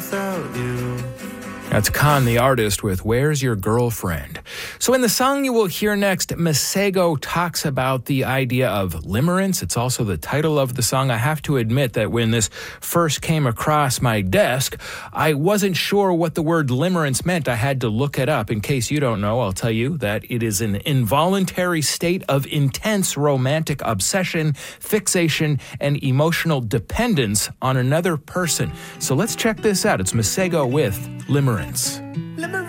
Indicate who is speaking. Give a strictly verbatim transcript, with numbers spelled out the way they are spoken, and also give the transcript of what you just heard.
Speaker 1: without you.
Speaker 2: That's Khan, the artist, with Where's Your Girlfriend? So in the song you will hear next, Masego talks about the idea of limerence. It's also the title of the song. I have to admit that when this first came across my desk, I wasn't sure what the word limerence meant. I had to look it up. In case you don't know, I'll tell you that it is an involuntary state of intense romantic obsession, fixation, and emotional dependence on another person. So let's check this out. It's Masego with Limerence.
Speaker 1: Limerence.